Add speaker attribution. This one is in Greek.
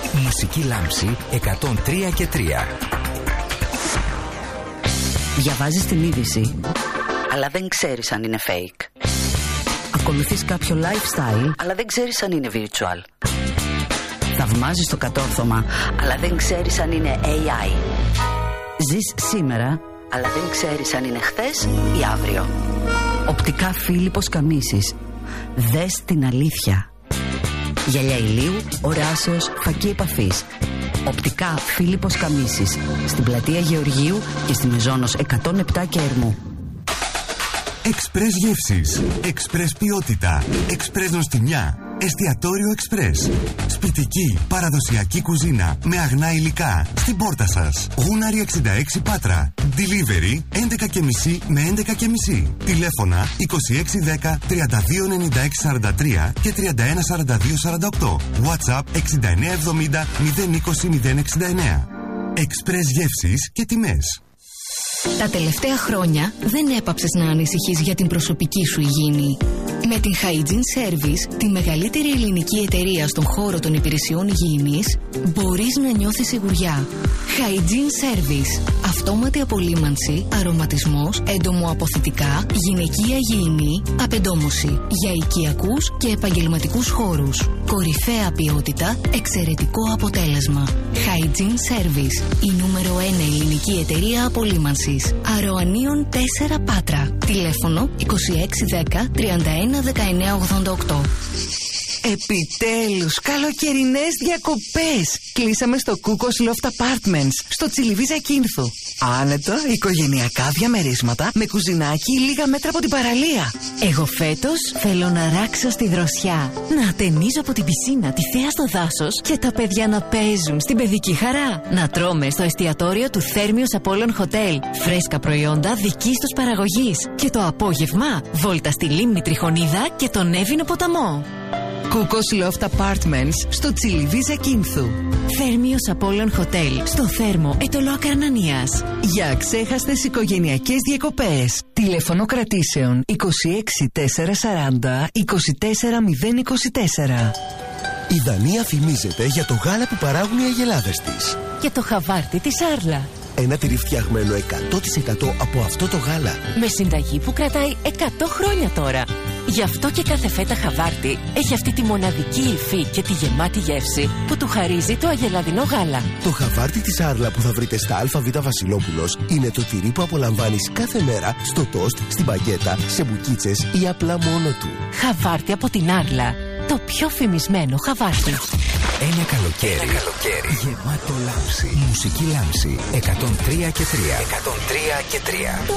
Speaker 1: Μουσική λάμψη 103 και 3.
Speaker 2: Διαβάζεις την είδηση,
Speaker 3: αλλά δεν ξέρεις αν είναι fake.
Speaker 2: ακολουθείς κάποιο lifestyle,
Speaker 3: αλλά δεν ξέρεις αν είναι virtual.
Speaker 2: θαυμάζεις το κατόρθωμα,
Speaker 3: αλλά δεν ξέρεις αν είναι AI.
Speaker 2: ζεις σήμερα,
Speaker 3: αλλά δεν ξέρεις αν είναι χθες ή αύριο.
Speaker 2: Οπτικά Φίλιππος Καμίσης. Δες την αλήθεια. Γυαλιά ηλίου, οράσεως, φακή επαφής. Οπτικά Φίλιππος Καμίσης. Στην πλατεία Γεωργίου και στη Μεζόνος 107 και Ερμού.
Speaker 4: Εξπρές γεύσεις, εξπρές ποιότητα, εξπρές νοστιμιά, εστιατόριο εξπρές. Σπιτική, παραδοσιακή κουζίνα με αγνά υλικά στην πόρτα σας. Γούναρη 66 Πάτρα. Delivery 11.30 με 11.30. Τηλέφωνα 2610 329643 και 314248. WhatsApp 6970 020 069. Εξπρές γεύσεις και τιμές.
Speaker 5: Τα τελευταία χρόνια δεν έπαψες να ανησυχείς για την προσωπική σου υγιεινή. Με την Hygiene Service, τη μεγαλύτερη ελληνική εταιρεία στον χώρο των υπηρεσιών υγιεινής, μπορείς να νιώθεις σιγουριά. Hygiene Service. Αυτόματη απολύμανση, αρωματισμός, έντομο-αποθητικά, γυναικεία υγιεινή, απεντόμωση για οικιακούς και επαγγελματικούς χώρους. Κορυφαία ποιότητα, εξαιρετικό αποτέλεσμα. Hygiene Service. Η νούμερο 1 ελληνική εταιρεία απολύμανσης. Αρωανίων 4 Πάτρα. Τηλέφωνο 2610 31 1988.
Speaker 6: Επιτέλους, καλοκαιρινές διακοπές. Κλείσαμε στο Κούκος Loft Apartments, στο Τσιλιβί Ζακίνθου. Άνετα, οικογενειακά διαμερίσματα με κουζινάκι λίγα μέτρα από την παραλία.
Speaker 7: Εγώ φέτος θέλω να ράξω στη δροσιά. Να ατενίζω από την πισίνα, τη θέα στο δάσος και τα παιδιά να παίζουν στην παιδική χαρά. Να τρώμε στο εστιατόριο του Θέρμιος Απόλλων Hotel φρέσκα προϊόντα δικής τους παραγωγής. Και το απόγευμα βόλτα στη λίμνη Τριχονίδα και τον Εύινο ποταμό.
Speaker 6: Κούκος Loft Apartments στο Τσιλιβί Ζακίνθου.
Speaker 7: Θέρμιος Απόλλων Hotel στο Θέρμο Ετωλό Ακαρνανίας.
Speaker 6: Για αξέχαστες οικογενειακές διακοπές. Τηλέφωνο κρατήσεων 26440 24024.
Speaker 8: Η Δανία φημίζεται για το γάλα που παράγουν οι αγελάδες της.
Speaker 7: Και το χαβάρτι της Άρλα.
Speaker 8: Ένα τυρί φτιαγμένο 100% από αυτό το γάλα.
Speaker 7: Με συνταγή που κρατάει 100 χρόνια τώρα. Γι' αυτό και κάθε φέτα χαβάρτι έχει αυτή τη μοναδική υφή και τη γεμάτη γεύση που του χαρίζει το αγελαδινό γάλα.
Speaker 8: Το χαβάρτι της Άρλα που θα βρείτε στα ΑΒ Βασιλόπουλος είναι το τυρί που απολαμβάνεις κάθε μέρα στο τόστ, στην μπαγκέτα, σε μπουκίτσες ή απλά μόνο του.
Speaker 7: Χαβάρτι από την Άρλα. Το πιο φημισμένο χαβάρτι.
Speaker 1: Ένα καλοκαίρι γεμάτο λάμψη. Μουσική λάμψη 103 και 3. 103 και 3.